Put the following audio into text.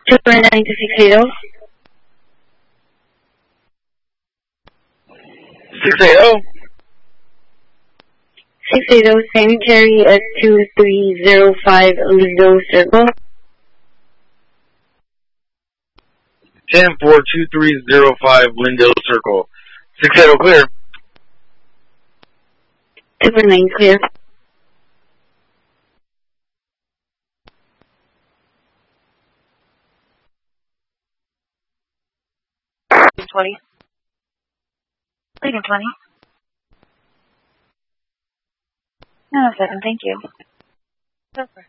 249 to 680. 680. 680 Sanitary at 2305 Lido Circle. 10-4-2305 Lindale Circle. 680 clear. 249 clear. 20. Leading 20. No, 7, thank you. Over.